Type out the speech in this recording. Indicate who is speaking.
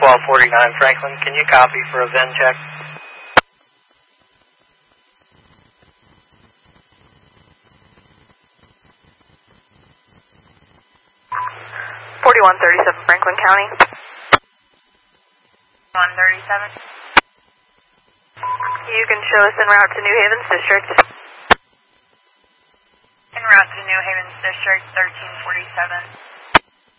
Speaker 1: 1249 Franklin. Can you copy for a VIN check?
Speaker 2: 4137 Franklin County.
Speaker 3: 137.
Speaker 2: You can show us en route to New Havens District.
Speaker 3: En route to New Havens District, 1347.